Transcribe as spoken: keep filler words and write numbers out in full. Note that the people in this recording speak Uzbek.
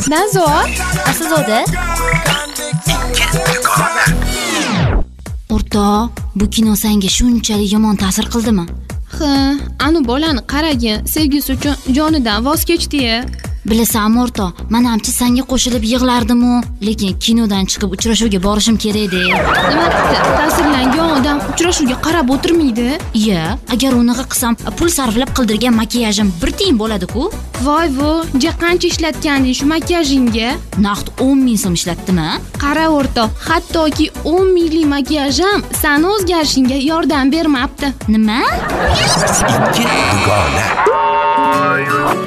Nazo, Aslida o'rtoq, bu kino senga shunchalik yomon ta'sir qildimi? ha, anu bolani qaragin, sevgisi uchun jonidan voz kechdi-ya. Bilasanmi o'rtoq, men hamchi senga qo'shilib yig'lardim-u, lekin kinodan chiqib uchrashuvga borishim kerak edi. Nima qildi? Ta'sirlangan odam uchrashuvga qarab o'tirmaydi. Iya, agar unaqa qilsam, pul sarflab qildirgan makiyajim bir tiyin bo'ladi-ku. Voy vo, ja qancha ishlatganding shu makiyajingga? Naqd o'n ming so'm ishlatdimi? Qara o'rtoq, hattoki o'n minglik makiyaj ham seni o'zgarishingga yordam bermabdi. Nima? Ikki dugona.